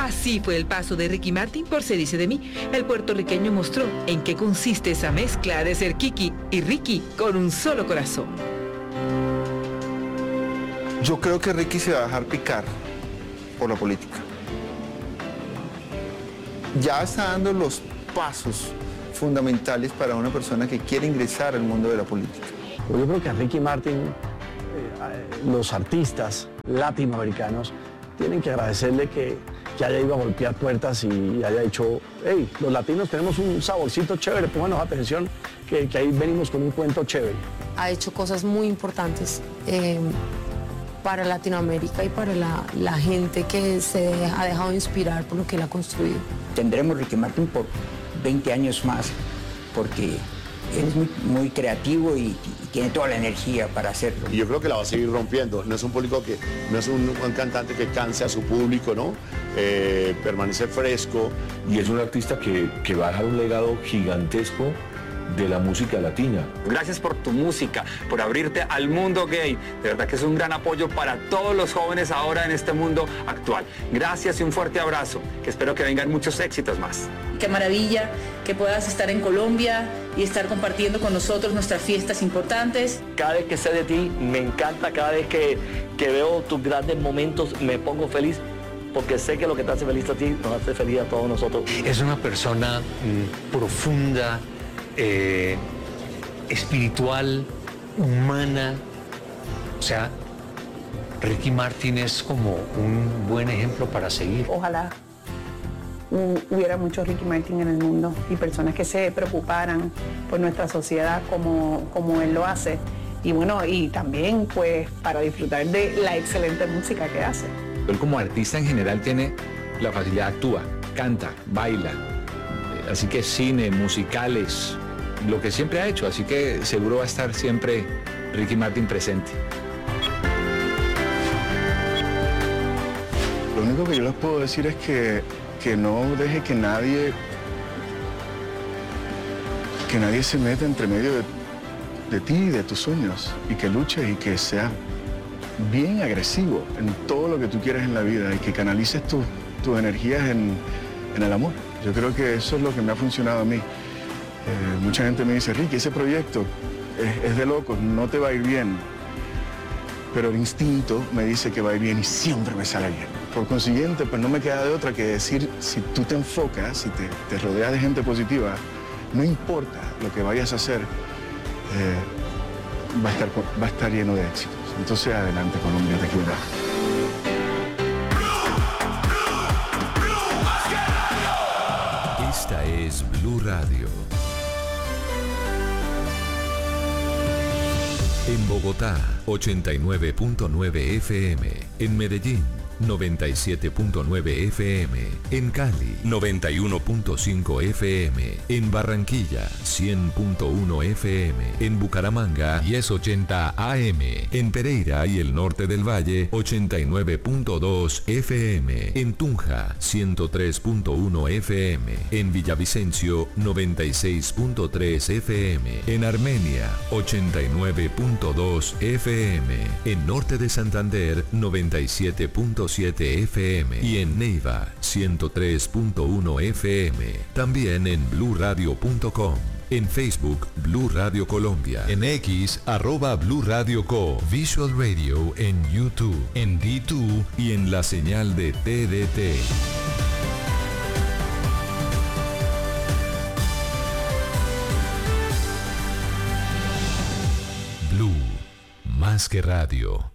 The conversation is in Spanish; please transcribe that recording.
Así fue el paso de Ricky Martin por Se dice de mí. El puertorriqueño mostró en qué consiste esa mezcla de ser Kiki y Ricky con un solo corazón. Yo creo que Ricky se va a dejar picar por la política. Ya está dando los pasos fundamentales para una persona que quiere ingresar al mundo de la política. Yo creo que a Ricky Martin, los artistas latinoamericanos tienen que agradecerle que haya ido a golpear puertas y haya dicho, hey, los latinos tenemos un saborcito chévere, pónganos atención, que ahí venimos con un cuento chévere. Ha hecho cosas muy importantes para Latinoamérica y para la gente que se ha dejado inspirar por lo que él ha construido. Tendremos Ricky Martin por 20 años más, porque él es muy creativo y tiene toda la energía para hacerlo. Y yo creo que la va a seguir rompiendo. No es un público que, no es un cantante que canse a su público, ¿no? Permanece fresco. Y es un artista que va a dejar un legado gigantesco de la música latina. Gracias por tu música, por abrirte al mundo gay. De verdad que es un gran apoyo para todos los jóvenes ahora en este mundo actual. Gracias y un fuerte abrazo, que espero que vengan muchos éxitos más. Qué maravilla que puedas estar en Colombia y estar compartiendo con nosotros nuestras fiestas importantes. Cada vez que sé de ti, me encanta, cada vez que veo tus grandes momentos, me pongo feliz, porque sé que lo que te hace feliz a ti nos hace feliz a todos nosotros. Es una persona profunda, espiritual, humana. O sea, Ricky Martin es como un buen ejemplo para seguir. Ojalá hubiera mucho Ricky Martin en el mundo y personas que se preocuparan por nuestra sociedad como él lo hace. Y bueno, y también pues para disfrutar de la excelente música que hace. Él como artista en general tiene la facilidad, actúa, canta, baila. Así que cine, musicales, lo que siempre ha hecho. Así que seguro va a estar siempre Ricky Martin presente. Lo único que yo les puedo decir es que no deje que nadie se meta entre medio de ti y de tus sueños, y que luches y que seas bien agresivo en todo lo que tú quieres en la vida y que canalices tus energías en el amor. Yo creo que eso es lo que me ha funcionado a mí. Mucha gente me dice, Ricky, ese proyecto es de locos, no te va a ir bien. Pero el instinto me dice que va a ir bien y siempre me sale bien. Por consiguiente, pues no me queda de otra que decir, si tú te enfocas, si te rodeas de gente positiva, no importa lo que vayas a hacer, va a estar lleno de éxitos. Entonces, adelante, Colombia, te quiero. Esta es Blue Radio. En Bogotá, 89.9 FM. En Medellín, 97.9 FM. En Cali, 91.5 FM. En Barranquilla, 100.1 FM. En Bucaramanga, 1080 AM. En Pereira y el norte del Valle, 89.2 FM. En Tunja, 103.1 FM. En Villavicencio, 96.3 FM. En Armenia, 89.2 FM. En norte de Santander, 97.7 FM y en Neiva 103.1 FM. También en bluradio.com. En Facebook, Blue Radio Colombia. En X, @Blue Radio Co. Visual Radio en YouTube, en D2 y en la señal de TDT. Blue, más que radio.